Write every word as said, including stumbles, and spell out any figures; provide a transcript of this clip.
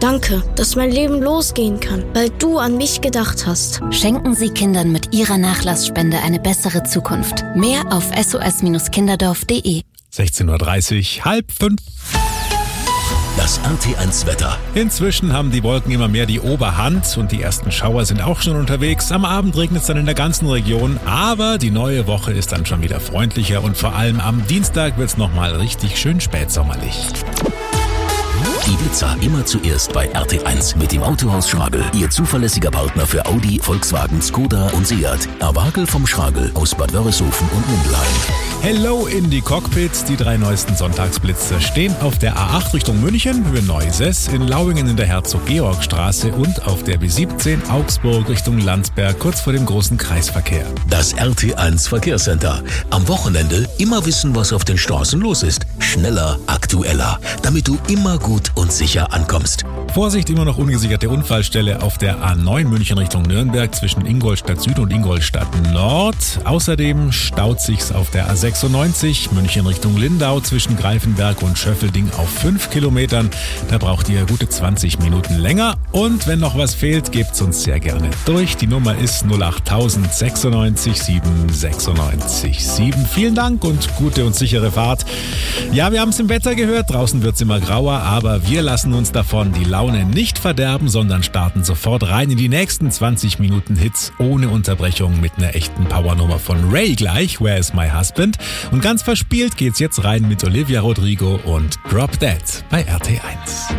Danke, dass mein Leben losgehen kann, weil du an mich gedacht hast. Schenken Sie Kindern mit Ihrer Nachlassspende eine bessere Zukunft. Mehr auf s o s kinderdorf punkt d e. sechzehn Uhr dreißig, halb fünf. Das R T eins Wetter. Inzwischen haben die Wolken immer mehr die Oberhand und die ersten Schauer sind auch schon unterwegs. Am Abend regnet es dann in der ganzen Region, aber die neue Woche ist dann schon wieder freundlicher und vor allem am Dienstag wird es nochmal richtig schön spätsommerlich. Die Blitzer immer zuerst bei R T eins mit dem Autohaus Schragel. Ihr zuverlässiger Partner für Audi, Volkswagen, Skoda und Seat. Erwagel vom Schragel aus Bad Wörishofen und Mindelheim. Hello in die Cockpits. Die drei neuesten Sonntagsblitze stehen auf der A acht Richtung München, Höhe Neuses, in Lauingen in der Herzog-Georg-Straße und auf der B siebzehn Augsburg Richtung Landsberg, kurz vor dem großen Kreisverkehr. Das R T eins Verkehrscenter. Am Wochenende immer wissen, was auf den Straßen los ist. Schneller, aktueller, damit du immer gut und sicher ankommst. Vorsicht, immer noch ungesicherte Unfallstelle auf der A neun München Richtung Nürnberg zwischen Ingolstadt Süd und Ingolstadt Nord. Außerdem staut sich's auf der A sechsundneunzig München Richtung Lindau zwischen Greifenberg und Schöffelding auf fünf Kilometern. Da braucht ihr gute zwanzig Minuten länger. Und wenn noch was fehlt, gebt's uns sehr gerne durch. Die Nummer ist null acht null null sechsundneunzig sieben sechsundneunzig sieben. Vielen Dank und gute und sichere Fahrt. Ja, wir haben es im Wetter gehört. Draußen wird's immer grauer, aber wir lassen uns davon die Laune nicht verderben, sondern starten sofort rein in die nächsten zwanzig Minuten Hits ohne Unterbrechung mit einer echten Powernummer von Ray gleich, Where is my husband? Und ganz verspielt geht's jetzt rein mit Olivia Rodrigo und Drop Dead bei R T eins.